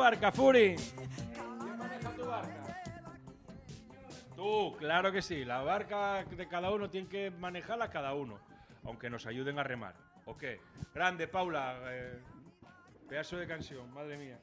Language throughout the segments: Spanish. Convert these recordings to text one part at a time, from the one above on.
barca, Furi? ¿Quién maneja tu barca? Tú, claro que sí. La barca de cada uno tiene que manejarla cada uno, aunque nos ayuden a remar. ¿O qué? Grande, Paula. Pedazo de canción, madre mía.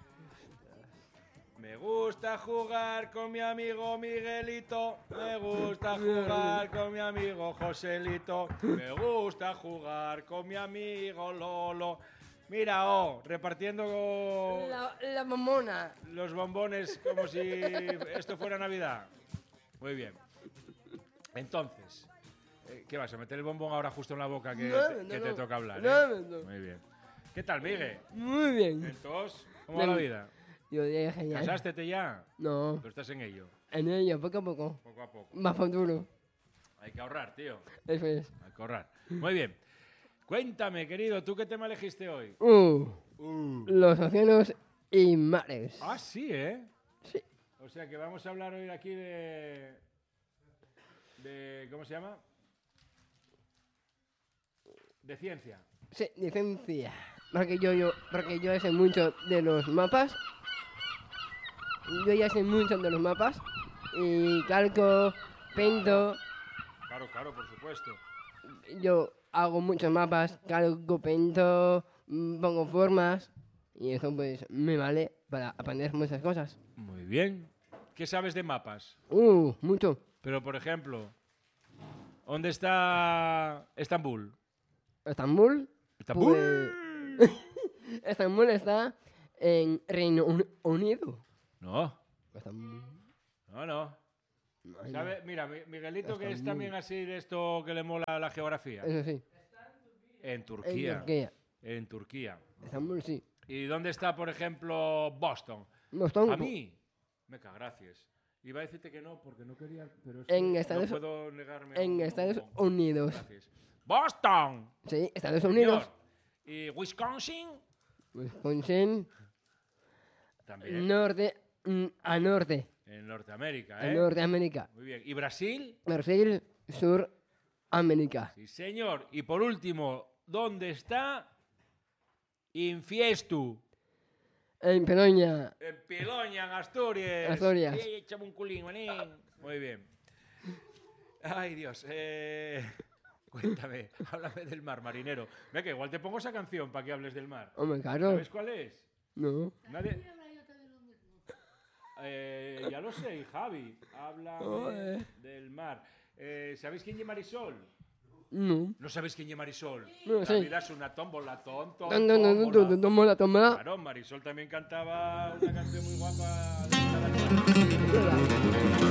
Me gusta jugar con mi amigo Miguelito. Me gusta jugar con mi amigo Joselito. Me gusta jugar con mi amigo Lolo. Mira, repartiendo La mamona. los bombones como si esto fuera Navidad. Muy bien. Entonces, ¿qué vas a meter el bombón ahora justo en la boca que te toca hablar? No. Muy bien. ¿Qué tal, Miguel? Muy bien. Entonces, ¿cómo va la vida? Yo dije genial. ¿Casástete ya? No. ¿Tú estás en ello? En ello, poco a poco. Poco a poco. Más futuro. Hay que ahorrar, tío. Eso es. Hay que ahorrar. Muy bien. Cuéntame, querido, ¿tú qué tema elegiste hoy? Los océanos y mares. Ah, sí, ¿eh? Sí. O sea que vamos a hablar hoy aquí de ¿cómo se llama? De ciencia. Sí, licencia. Porque yo sé mucho de los mapas. Yo ya sé mucho de los mapas. Y calco, pinto. Claro, por supuesto. Yo hago muchos mapas, calco, pinto, pongo formas. Y eso pues me vale para aprender muchas cosas. Muy bien. ¿Qué sabes de mapas? Mucho. Pero, por ejemplo, ¿dónde está Estambul? ¿Estambul? ¿Estambul? Pues... Estambul está en Reino Unido. No. Estambul. No. Ay, ¿Sabe? Mira, Miguelito, que es Estambul. también así de esto que le mola la geografía. Eso sí. En Turquía. En Turquía. En Turquía. Estambul sí. ¿Y dónde está, por ejemplo, Boston? Boston. A mí, me cago, gracias. Iba a decirte que no, porque no quería, pero es En que Estados- no puedo negarme. a En un Estados bombón. Unidos. Gracias. ¡Boston! Sí, Estados Señor. Unidos. ¿Y Wisconsin? Wisconsin. También. Norte. A norte. En Norteamérica, A ¿eh? Norteamérica. Muy bien. ¿Y Brasil? Brasil, Suramérica. Sí, señor. Y por último, ¿dónde está Infiestu? En Peroña. En Piloña, en Asturias. Asturias. Sí, échame un culín, manín. Muy bien. Ay, Dios. Cuéntame, háblame del mar, marinero. Ve que igual te pongo esa canción para que hables del mar. Hombre, claro. ¿Sabes cuál es? No. Nadie... ya lo sé, Javi. Habla Joder. del mar. ¿Sabéis quién es Marisol? No. ¿No sabéis quién es Marisol? No La sé. vida es una tómbola, tonto. Toma la. Claro, Marisol también cantaba una canción muy guapa.